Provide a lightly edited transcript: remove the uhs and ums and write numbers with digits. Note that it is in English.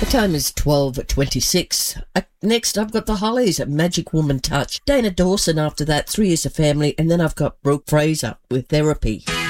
The time is 12:26. Next, I've got the Hollies at Magic Woman Touch. Dana Dawson after that, 3 Years of Family, and then I've got Brooke Fraser with Therapy.